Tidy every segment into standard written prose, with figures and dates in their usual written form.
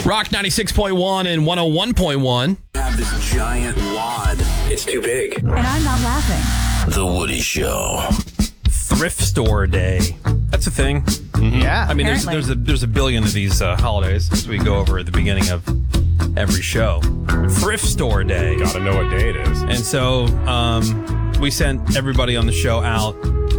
Rock 96.1 and 101.1. Have this giant wad. It's too big. And I'm not laughing. The Woody Show. Thrift store day. That's a thing. Yeah. I mean, Apparently. there's a billion of these holidays, as we go over at the beginning of every show. Thrift store day. Gotta know what day it is. And so we sent everybody on the show out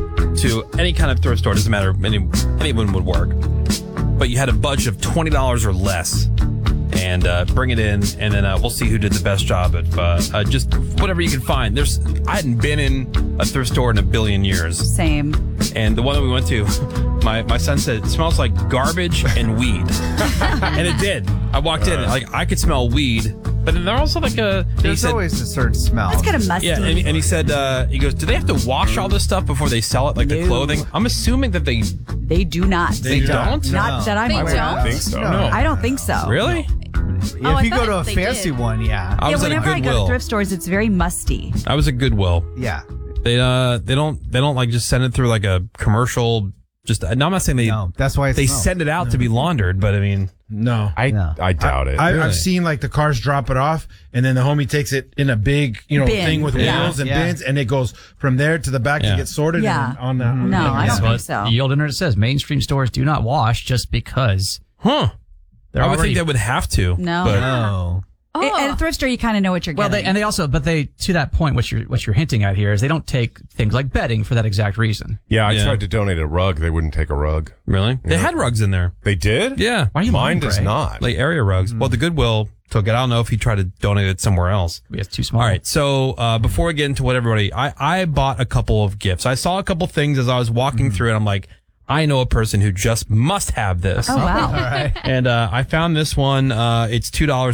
to any kind of thrift store. Doesn't matter. Anyone would work. But you had a budget of $20 or less. And bring it in, and then we'll see who did the best job at just whatever you can find. I hadn't been in a thrift store in a billion years. Same. And the one that we went to, my son said, it smells like garbage and weed. And it did. I walked in, I could smell weed. But then they're also There's always a certain smell. It's kind of musty. Yeah, and he said, he goes, do they have to wash all this stuff before they sell it, like the No. clothing? I'm assuming that they They do not. don't? Not that I'm They aware don't? of. I think so. No. I don't think so. Really? If I you thought go to a they fancy did. one, yeah. I was at a Whenever I go to Goodwill. thrift stores, it's very musty. I was at Goodwill. Yeah. They don't like just send it through like a commercial. Just I'm not saying No, that's why it they smells. send it out to be laundered, but I mean, No. I doubt it. I've Really? seen like the cars drop it off, and then the homie takes it in a big, Bin. thing with Yeah. wheels and Yeah. bins, and it goes from there to the back Yeah. to get sorted. Yeah. And on the No, I don't think so. The old internet says mainstream stores do not wash just because huh? they're I would already think they would have to. No. but No. At a thrift store, you kind of know what you're well. getting. They also, but they to that point, what you're hinting at here is they don't take things like bedding for that exact reason. Yeah, I Yeah. tried to donate a rug. They wouldn't take a rug. Really, they had rugs in there. They did? Yeah, Why are you Mine lying, does Gray? not. like area rugs. Well, the Goodwill took it. I don't know if he tried to donate it somewhere else. It's too small. All right, so before we get into what everybody, I bought a couple of gifts. I saw a couple things as I was walking through it. I'm like, I know a person who just must have this. Oh, wow. All right. And I found this one. It's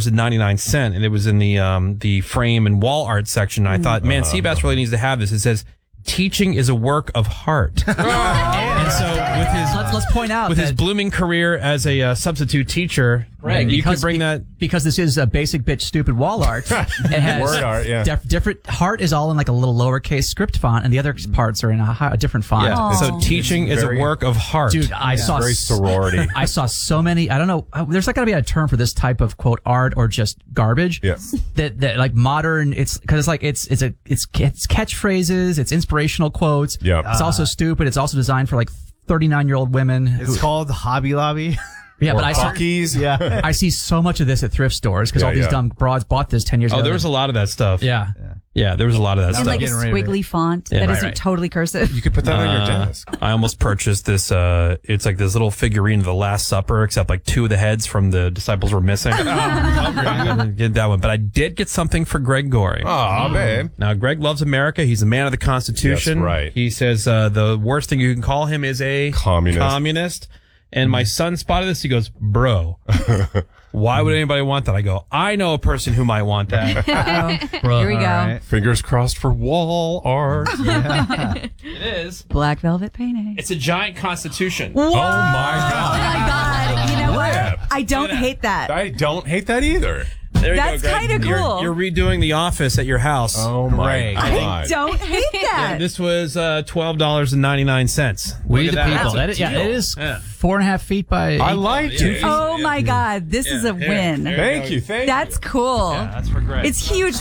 $2.99, and it was in the frame and wall art section. I thought, man, Seabass really needs to have this. It says, "Teaching is a work of heart." And so, with his Let's point out with that his blooming career as a substitute teacher, Greg, you could bring that. because this is a basic bitch stupid wall art. It has Word art, yeah. different. Heart is all in like a little lowercase script font, and the other parts are in a different font. Yeah. So, teaching is a very- work of heart. Dude, I saw Very sorority. I saw so many. I don't know. There's not going to be a term for this type of quote art or just garbage. Yes. That like modern. It's because it's like it's catchphrases. It's inspirational quotes. Yep. It's also stupid. It's also designed for like 39-year-old women. It's called Hobby Lobby. Yeah, Or but I saw. Buc-ee's. Yeah. I see so much of this at thrift stores because Yeah, all these yeah. dumb broads bought this 10 years ago. Oh, there was a lot of that stuff. Yeah. Yeah, there was a lot of that in stuff. like a getting rid of it. squiggly font Yeah. that Right, isn't right. totally cursive. You could put that on your desk. I almost purchased this. It's like this little figurine of the Last Supper, except like two of the heads from the disciples were missing. I didn't get that one, but I did get something for Greg Gorey. Aw, babe. Now, Greg loves America. He's a man of the Constitution. That's right. He says the worst thing you can call him is a Communist. And my son spotted this. He goes, "Bro, why would anybody want that?" I go, "I know a person who might want that." Here we go. right. Fingers crossed for wall art. It is. Black velvet painting. It's a giant Constitution. Oh, my Oh God. my God. You know what? Crap. I don't hate that. I don't hate that either. There you That's go, Greg. kinda cool. You're redoing the office at your house. Oh, my Greg. I God. don't hate that. And this was $12.99. We Look the at that. people. That's a It deal. is Yeah. 4.5 feet by. I liked it. Oh my God. This is a win. Thank you. That's cool. Yeah, that's for Greg. It's huge